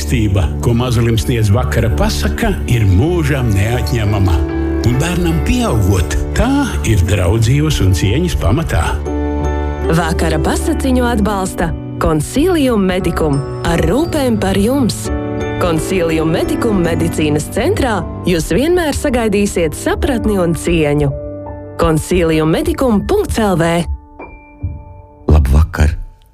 Mīlestība, ko mazulim sniedz vakara pasaka, ir mūžam neatņemama. Un bērnam pieaugot, tā ir draudzības un cieņas pamatā. Vakara pasakiņu atbalsta Consilium Medicum ar rūpēm par jums. Consilium Medicum medicīnas centrā jūs vienmēr sagaidīsiet sapratni un cieņu. Consiliummedicum.lv Labvakar!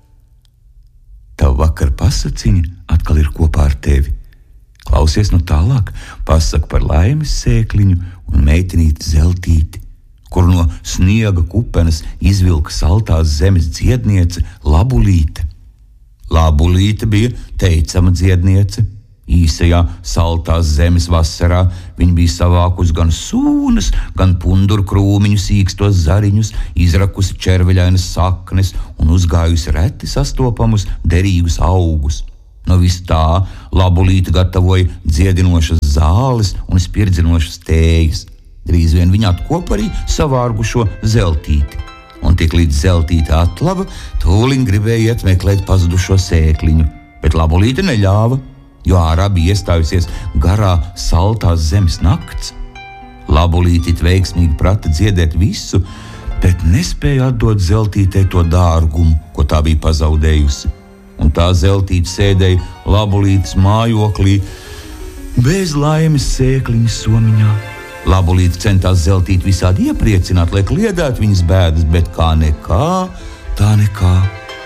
Tavu vakar pasakiņa atkal ir kopā ar tevi. Klausies nu tālāk, pasaka par laimes sēkliņu un meitenīti Zeltīti, kur no sniega kupenes izvilka saltās zemes dziedniece Labulīte. Labulīte bija teicama dziedniece. Īsajā saltās zemes vasarā viņa bija savākus gan sūnas, gan punduru krūmiņu sīkstos zariņus, izrakusi červeļainas saknes un uzgājusi reti sastopamus derīgus augus. No vis tā Labulīte gatavoja dziedinošas zāles un spirdzinošas tējas. Drīz vien viņa atkop arī savārgušo Zeltīti. Un tik līdz Zeltīte atlaba, tūliņ gribēja iet meklēt pazudušo sēkliņu, bet Labulīte neļāva, jo ārā bija iestājusies garā saltās zemes nakts. Labulīte veiksmīgi prata dziedēt visu, bet nespēja atdot Zeltītei to dārgumu, ko tā bija pazaudējusi. Un tā Zeltīte sēdēja Labulītes mājoklī bez laimes sēkliņas somiņā. Labulīte centās Zeltīti visādi iepriecināt, lai kliedētu viņas bēdas, bet kā nekā, tā nekā.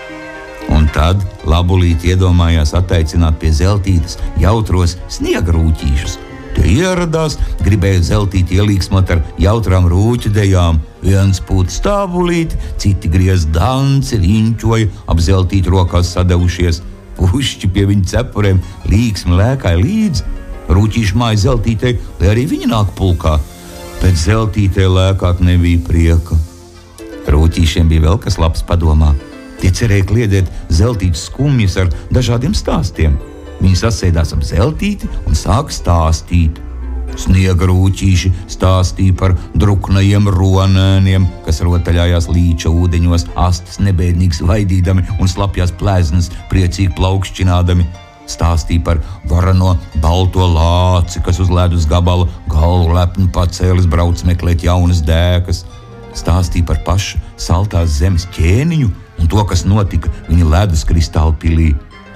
Un tad Labulīte iedomājās attaicināt pie Zeltītes jautros sniega rūķīšus. Tie ieradās, gribēja Zeltīti ielīksmot ar jautrām rūķu dejām. Viens pūt stāvulīti, citi griez danci, riņķoja, ap Zeltīti rokās sadevušies. Pušķi pie viņa cepurēm līksmi lēkāja līdzi. Rūķīši māja Zeltītei, lai arī viņa nāk pulkā, bet Zeltītei lēkāt nebija prieka. Rūķīšiem bija vēl kas labs padomā. Tie cerēja kliedēt Zeltītes skumjas ar dažādiem stāstiem. Viņi sasēdās ap Zeltīti un sāka stāstīt. Sniega rūķīši stāstīja par druknajiem ronēniem, kas rotaļājās līča ūdeņos, astes nebēdnīgi vaidīdami un slapjās plēznas priecīgi plaukšķinādami. Stāstīja par varano balto lāci, kas uz ledus gabala galvu lepni pacēlis brauc meklēt jaunas dēkas. Stāstīja par pašu saltās zemes ķēniņu un to, kas notika viņa ledus kristāla pilī.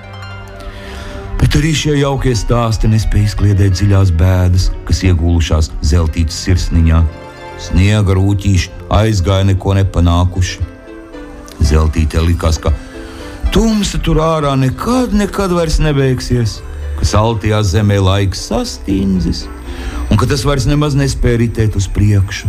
Bet arī šie jaukie stāsti nespēja izkliedēt dziļās bēdas, kas iegūlušās Zeltītes sirsniņā. Sniega rūķīši aizgāja neko nepanākuši. Zeltītei likās, ka tumsa tur ārā nekad vairs nebeigsies, ka saltajā zemē laiks sastindzis un ka tas vairs nemaz nespēja ritēt uz priekšu.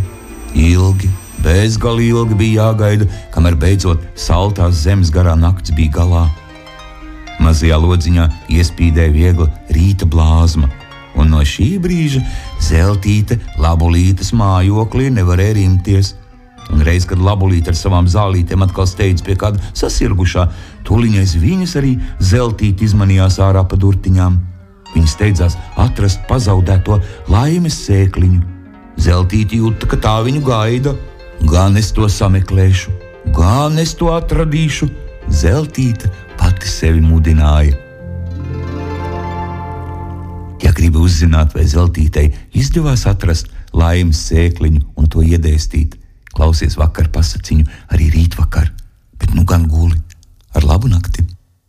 Bezgalīgi ilgi bija jāgaida, kamēr beidzot saltās zemes garā nakts bija galā. Mazajā lodziņā iespīdēja viegla rīta blāzma, un no šī brīža Zeltīte Labulītes mājoklī nevarēja rimties. Un reiz, kad Labulīte ar savām zālītēm atkal steidz pie kāda sasirgušā, tūliņais viņas arī Zeltīte izmanījās ārā pa durtiņām. Viņa steidzās atrast pazaudēto laimes sēkliņu. Zeltīte jūta, ka tā viņu gaida. Gan es to sameklēšu, gan es to atradīšu, Zeltīte pati sevi mudināja. Ja gribi uzzināt, vai Zeltītei izdevās atrast laimes sēkliņu un to iedēstīt, klausies vakar pasakiņu arī rītvakar, bet nu gan guli ar labu nakti.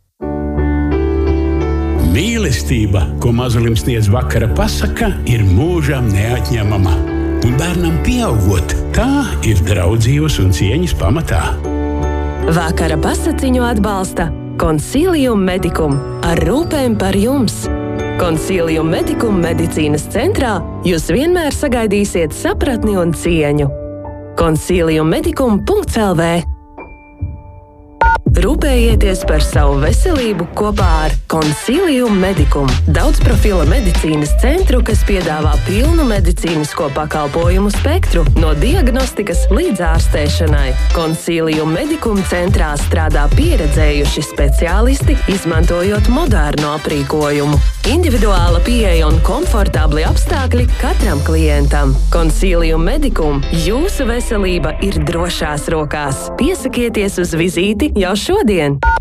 Mīlestība, ko mazulim sniedz vakara pasaka, ir mūžam neatņemama. Un bērnam pieaugot, tā ir draudzības un cieņas pamatā. Vakara pasakiņu atbalsta Consilium Medicum ar rūpēm par jums. Consilium Medicum medicīnas centrā jūs vienmēr sagaidīsiet sapratni un cieņu. Consiliummedicum.lv Rūpējieties par savu veselību kopā ar Consilium Medicum, daudzprofila medicīnas centru, kas piedāvā pilnu medicīnisko pakalpojumu spektru, no diagnostikas līdz ārstēšanai. Consilium Medicum centrā strādā pieredzējuši speciālisti, izmantojot modernu aprīkojumu. Individuāla pieeja un komfortabli apstākļi katram klientam. Consilium Medicum, jūsu veselība ir drošās rokās. Piesakieties uz vizīti jau šodien!